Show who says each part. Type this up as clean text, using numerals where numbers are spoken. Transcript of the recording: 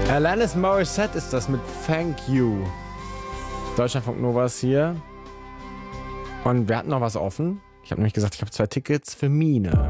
Speaker 1: Alanis Morissette ist das mit Thank You. Deutschlandfunk Novas hier. Und wir hatten noch was offen. Ich habe nämlich gesagt, ich habe 2 Tickets für Mine.